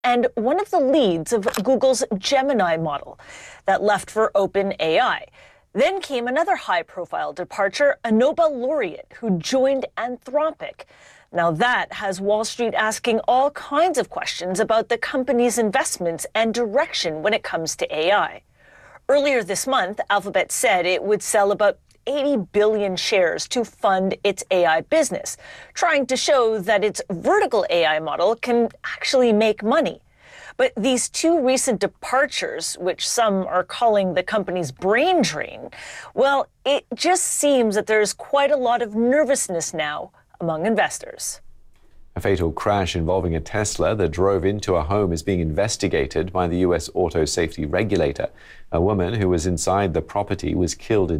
and one of the leads of Google's Gemini model that left for OpenAI. Then came another high-profile departure, a Nobel laureate who joined Anthropic. Now that has Wall Street asking all kinds of questions about the company's investments and direction when it comes to AI. Earlier this month, Alphabet said it would sell about 80 billion shares to fund its AI business, trying to show that its vertical AI model can actually make money. But these two recent departures, which some are calling the company's brain drain, well, it just seems that there's quite a lot of nervousness now among investors. A fatal crash involving a Tesla that drove into a home is being investigated by the U.S. auto safety regulator. A woman who was inside the property was killed in